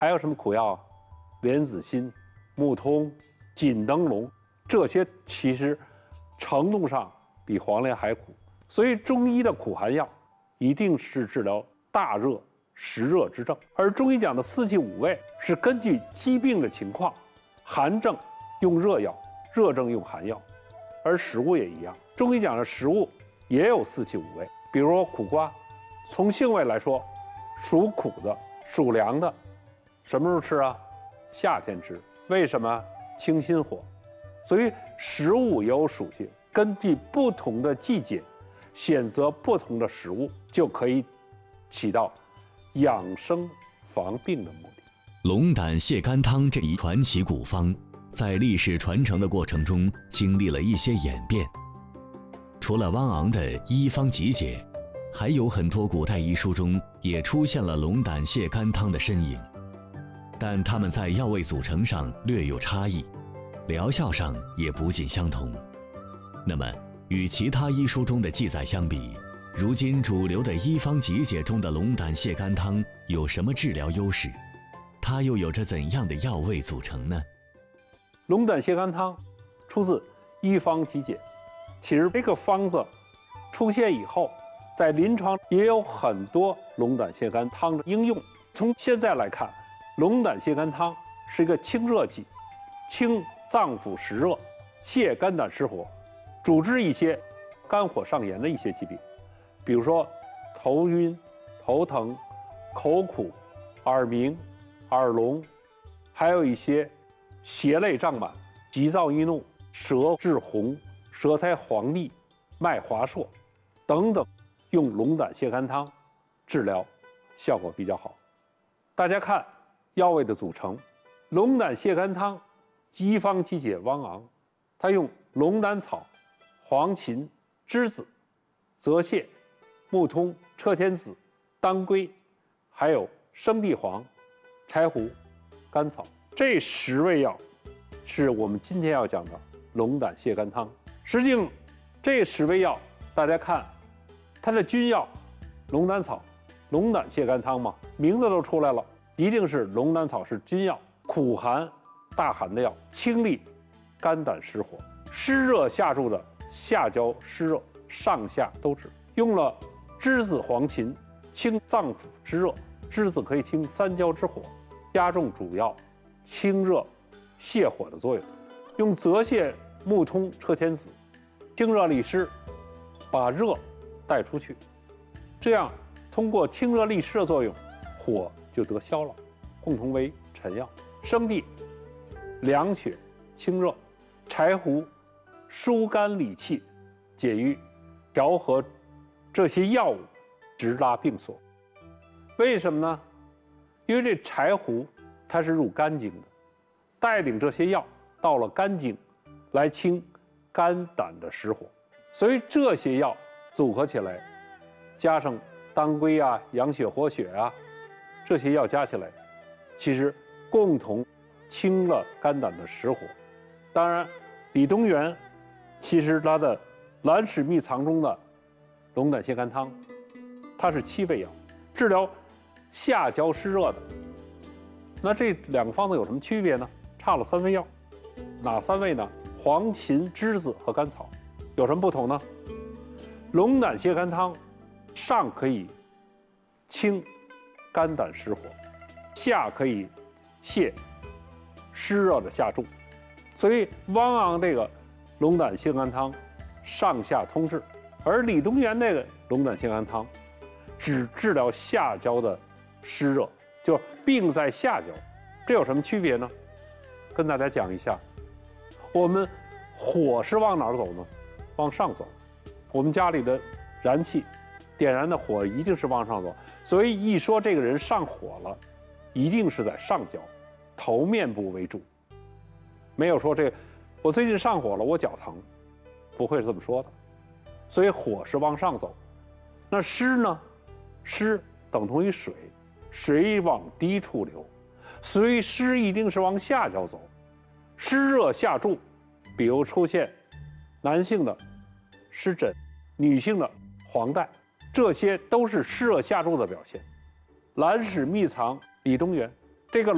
还有什么苦药啊？莲子心、木通、锦灯笼，这些其实程度上比黄连还苦。所以中医的苦寒药一定是治疗大热、实热之症，而中医讲的四气五味是根据疾病的情况，寒症用热药，热症用寒药，而食物也一样。中医讲的食物也有四气五味，比如说苦瓜，从性味来说，属苦的、属凉的，什么时候吃啊？夏天吃。为什么？清心火。所以食物也有属性，根据不同的季节，选择不同的食物，就可以起到养生防病的目的。 龙胆泻肝汤这一传奇古方，在历史传承的过程中，经历了一些演变。除了汪昂的医方集解，还有很多古代医书中也出现了龙胆泻肝汤的身影，但它们在药味组成上略有差异，疗效上也不尽相同。那么，与其他医书中的记载相比，如今主流的医方集解中的龙胆泻肝汤有什么治疗优势？它又有着怎样的药味组成呢？ 龙胆泻肝汤出自医方集解，其实这个方子出现以后，在临床也有很多龙胆泻肝汤的应用。从现在来看，龙胆泻肝汤是一个清热剂，清脏腑实热，泻肝胆湿火，主治一些肝火上炎的一些疾病，比如说头晕、头疼、口苦、耳鸣、耳聋，还有一些胁肋胀满、急躁易怒、舌质红、舌苔黄腻、脉滑数等等，用龙胆泻肝汤治疗效果比较好。大家看药味的组成，龙胆泻肝汤医方集解汪昂，他用龙胆草、黄芩、栀子、泽泻、木通、车前子、当归，还有生地黄、柴胡、甘草，这10味药是我们今天要讲的龙胆泻肝汤。实际上，这10味药大家看它的君药龙胆草，龙胆泻肝汤嘛，名字都出来了，一定是龙胆草是君药，苦寒大寒的药，清利肝胆湿火，湿热下注的下焦湿热，上下都治。用了栀子黄芩，清脏腑之热，栀子可以清三焦之火，加重主要清热泻火的作用。用泽泻、木通、车前子，清热利湿，把热带出去，这样通过清热利湿的作用，火就得消了，共同为臣药。生地凉血清热，柴胡疏肝理气，解郁，调和这些药物，直达病所。为什么呢？因为这柴胡它是入肝经的，带领这些药到了肝经，来清肝胆的实火，所以这些药组合起来，加上当归啊、养血活血啊，这些药加起来，其实共同清了肝胆的实火。当然，李东垣其实他的蓝史秘藏中的龙胆泻肝汤，它是7味药，治疗下焦湿热的。那这2个方子有什么区别呢？差了3味药，哪3味呢？黄芩、栀子和甘草，有什么不同呢？龙胆泻肝汤上可以清肝胆湿火，下可以泻湿热的下注，所以汪昂这个龙胆泻肝汤上下通治，而李东垣那个龙胆泻肝汤只治疗下焦的湿热，就是病在下焦。这有什么区别呢？跟大家讲一下，我们火是往哪儿走呢？往上走。我们家里的燃气点燃的火一定是往上走，所以一说这个人上火了，一定是在上焦，头面部为主，没有说这个我最近上火了，我脚疼，不会是这么说的。所以火是往上走。那湿呢？湿等同于水，水往低处流，所以湿一定是往下焦走，湿热下注，比如出现男性的湿疹，女性的黄带，这些都是湿热下注的表现。蓝史秘藏李东垣，这个